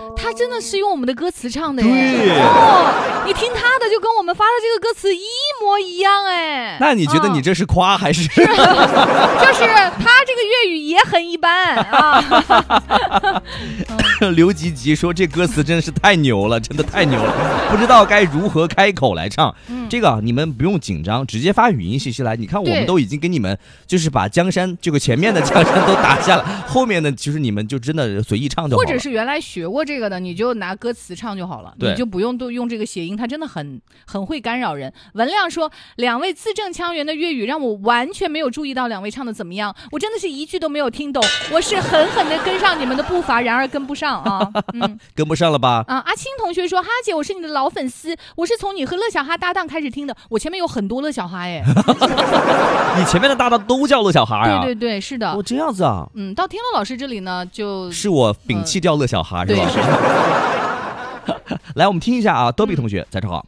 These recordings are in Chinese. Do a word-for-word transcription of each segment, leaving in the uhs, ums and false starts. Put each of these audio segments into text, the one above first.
他真的是用我们的歌词唱的耶。 对哦，你听他的就跟我们发的这个歌词一模一样哎。 那你觉得你这是夸还是？ 是就是他这个粤语也很一般啊。 刘吉吉说这歌词真的是太牛了，真的太牛了，不知道该如何开口来唱。嗯、这个、啊、你们不用紧张，直接发语音信息来。你看我们都已经给你们就是把江山这个前面的江山都打下了，后面的就是你们就真的随意唱就好了。 或者是原来学过这个的，你就拿歌词唱就好了，你就不用都用这个谐音，它真的很很会干扰人。文亮说，两位字正腔圆的粤语让我完全没有注意到两位唱的怎么样，我真的是一句都没有听懂，我是狠狠的跟上你们的步伐，然而跟不上啊。嗯， 跟不上了吧？ 啊，阿青同学说，哈姐，我是你的老粉丝，我是从你和乐小哈搭档开始听的，我前面有很多乐小哈哎。 你前面的搭档都叫乐小哈呀？ 对对对，是的。 哦，这样子啊。 嗯，到天乐老师这里呢，就是我摒弃掉乐小哈、呃、是吧？是来，我们听一下啊，多比同学，早上好。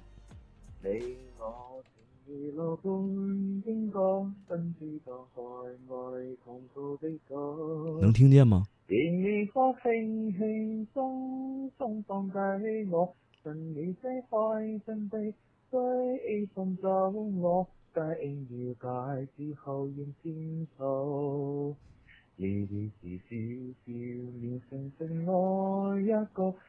能听见吗？ 呢啲事少少了，相信我一個。